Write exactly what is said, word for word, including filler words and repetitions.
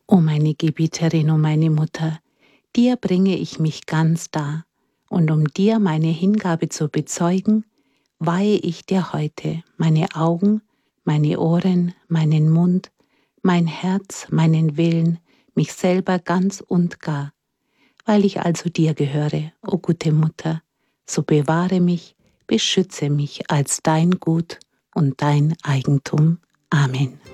O meine Gebieterin, o meine Mutter, dir bringe ich mich ganz dar, und um dir meine Hingabe zu bezeugen, weihe ich dir heute meine Augen, meine Ohren, meinen Mund, mein Herz, meinen Willen, mich selber ganz und gar. Weil ich also dir gehöre, o gute Mutter, so bewahre mich, beschütze mich als dein Gut und dein Eigentum. Amen.